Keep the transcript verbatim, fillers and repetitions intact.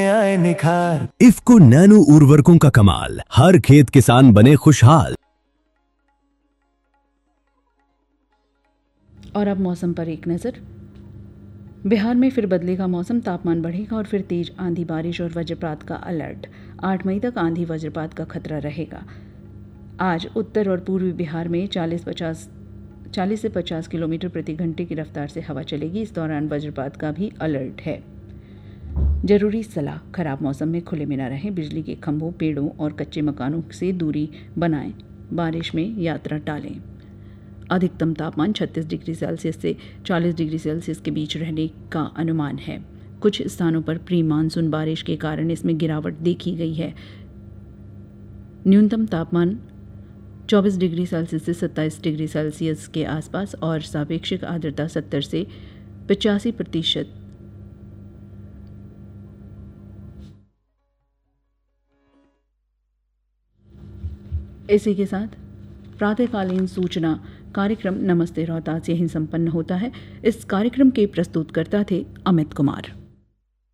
आए निखार। इफ्को नैनो उर्वरकों का कमाल, हर खेत किसान बने खुशहाल। और अब मौसम पर एक नज़र। बिहार में फिर बदलेगा मौसम, तापमान बढ़ेगा और फिर तेज आंधी, बारिश और वज्रपात का अलर्ट। आठ मई तक आंधी वज्रपात का खतरा रहेगा। आज उत्तर और पूर्वी बिहार में चालीस पचास चालीस से पचास किलोमीटर प्रति घंटे की रफ्तार से हवा चलेगी। इस दौरान वज्रपात का भी अलर्ट है। जरूरी सलाह, खराब मौसम में खुले में न रहें। बिजली के खंभों, पेड़ों और कच्चे मकानों से दूरी बनाएं। बारिश में यात्रा टालें। अधिकतम तापमान छत्तीस डिग्री सेल्सियस से चालीस डिग्री सेल्सियस के बीच रहने का अनुमान है। कुछ स्थानों पर प्री मानसून बारिश के कारण इसमें गिरावट देखी गई है। न्यूनतम तापमान चौबीस डिग्री सेल्सियस से सत्ताईस डिग्री सेल्सियस के आसपास और सापेक्षिक आर्द्रता सत्तर से पचासी प्रतिशत। इसी के साथ प्रातःकालीन सूचना कार्यक्रम नमस्ते रोहतास यहीं संपन्न होता है। इस कार्यक्रम के प्रस्तुतकर्ता थे अमित कुमार।